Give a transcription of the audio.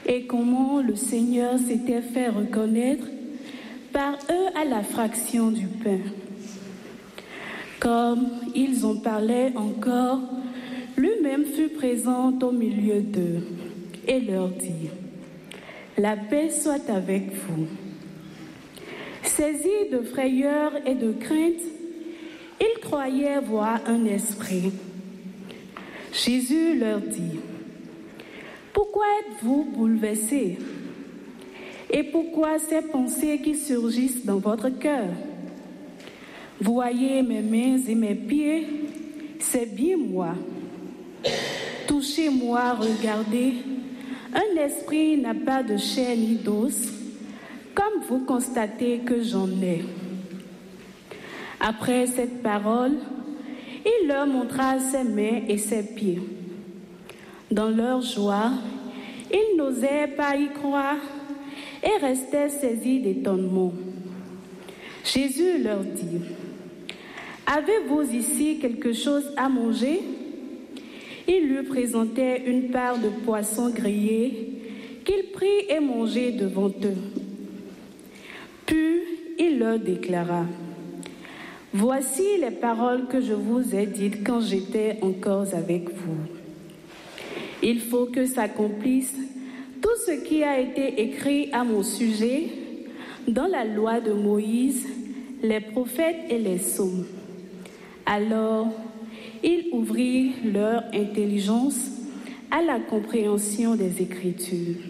et comment le Seigneur s'était fait reconnaître par eux à la fraction du pain. Comme ils en parlaient encore, lui-même fut présent au milieu d'eux et leur dit : « La paix soit avec vous. » Saisis de frayeur et de crainte, ils croyaient voir un esprit. Jésus leur dit : « Pourquoi êtes-vous bouleversés ? Et pourquoi ces pensées qui surgissent dans votre cœur ? Voyez mes mains et mes pieds, c'est bien moi. Touchez-moi, regardez. Un esprit n'a pas de chair ni d'os, comme vous constatez que j'en ai. » Après cette parole, il leur montra ses mains et ses pieds. Dans leur joie, ils n'osaient pas y croire et restaient saisis d'étonnement. Jésus leur dit : « Avez-vous ici quelque chose à manger ? » Il lui présentait une part de poisson grillé qu'il prit et mangeait devant eux. Puis il leur déclara : « Voici les paroles que je vous ai dites quand j'étais encore avec vous. Il faut que s'accomplisse tout ce qui a été écrit à mon sujet dans la loi de Moïse, les prophètes et les psaumes. » Alors, il ouvrit leur intelligence à la compréhension des Écritures.